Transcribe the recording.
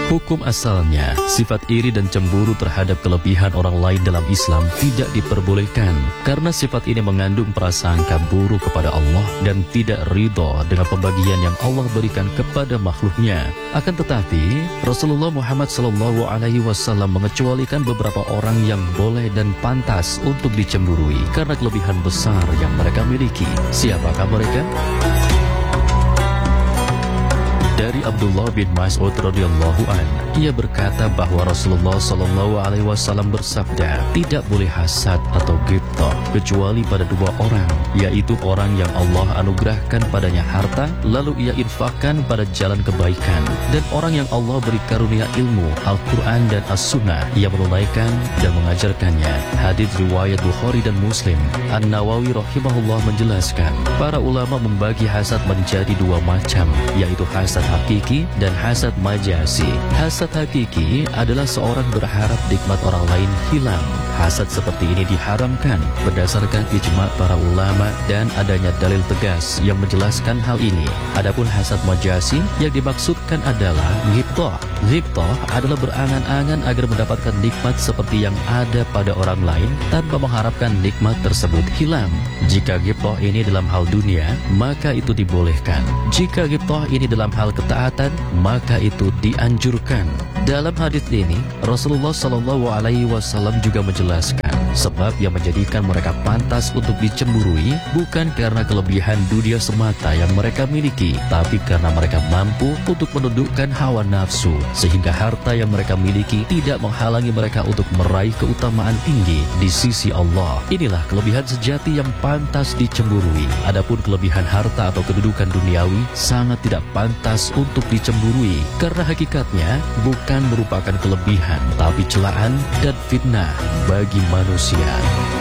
Hukum asalnya, sifat iri dan cemburu terhadap kelebihan orang lain dalam Islam tidak diperbolehkan, karena sifat ini mengandung prasangka buruk kepada Allah dan tidak ridho dengan pembagian yang Allah berikan kepada makhluknya. Akan tetapi, Rasulullah Muhammad SAW mengecualikan beberapa orang yang boleh dan pantas untuk dicemburui karena kelebihan besar yang mereka miliki. Siapakah mereka? Dari Abdullah bin Mas'ud radhiyallahu an, ia berkata bahwa Rasulullah SAW bersabda, tidak boleh hasad atau ghibthah kecuali pada dua orang, yaitu orang yang Allah anugerahkan padanya harta, lalu ia infakkan pada jalan kebaikan, dan orang yang Allah beri karunia ilmu, Al-Quran dan As-Sunnah, ia menunaikan dan mengajarkannya. Hadits riwayat Bukhari dan Muslim. An-Nawawi rahimahullah menjelaskan, para ulama membagi hasad menjadi dua macam, yaitu hasad hakiki dan hasad majasi. Hasad hakiki adalah seorang berharap nikmat orang lain hilang. Hasad seperti ini diharamkan berdasarkan ijma' para ulama dan adanya dalil tegas yang menjelaskan hal ini. Adapun hasad majasi yang dimaksudkan adalah ghibthah. Ghibthah adalah berangan-angan agar mendapatkan nikmat seperti yang ada pada orang lain tanpa mengharapkan nikmat tersebut hilang. Jika ghibthah ini dalam hal dunia, maka itu dibolehkan. Jika ghibthah ini dalam hal ketaatan, maka itu dianjurkan. Dalam hadis ini, Rasulullah SAW juga menjelaskan sebab yang menjadikan mereka pantas untuk dicemburui bukan karena kelebihan dunia semata yang mereka miliki, tapi karena mereka mampu untuk menundukkan hawa nafsu, sehingga harta yang mereka miliki tidak menghalangi mereka untuk meraih keutamaan tinggi di sisi Allah. Inilah kelebihan sejati yang pantas dicemburui. Adapun kelebihan harta atau kedudukan duniawi sangat tidak pantas untuk dicemburui, karena hakikatnya bukan merupakan kelebihan, tapi celaan dan fitnah bagi manusia.